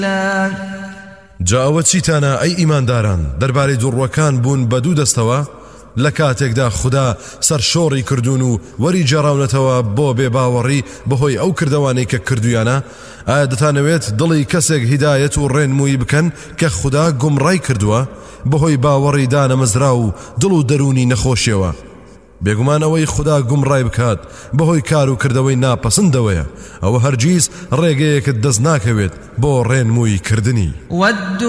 جا ئەوە چیتانە ئەی ئیمانداران دەربارەی دوڕوەکان بوون بە دوو دەستەوە لە کاتێکدا خوددا سەرشۆڕی کردوون و وەری جێڕاونەتەوە بۆ بێباوەڕی بەهۆی ئەو کردوانەی کە کردویانە ئایا دەتانەوێت دڵی کەسێک هیدایەت و ڕێنمووی بکەن کە خوددا گومڕای کردووە بەهۆی باوەڕی دانەمەزرا و دڵ و دەرونی نەخۆشیەوە بێگومان ئەوەی خوددا گومڕای بکات بەهۆی کار و کردەوەی ناپەسەندەوەیە ئەوە هەرگیز ڕێگەیەکت دەست ناکەوێت بۆ ڕێنمووی کردنی